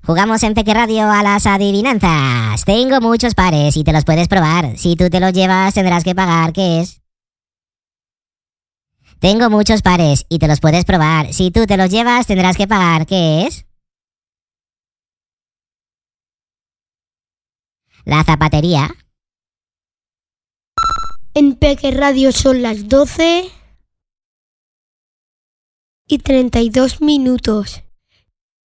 Jugamos en Peque Radio a las adivinanzas. Tengo muchos pares y te los puedes probar. Si tú te los llevas tendrás que pagar. ¿Qué es? Tengo muchos pares y te los puedes probar. Si tú te los llevas tendrás que pagar. ¿Qué es? La zapatería. En Peque Radio son las 12:32.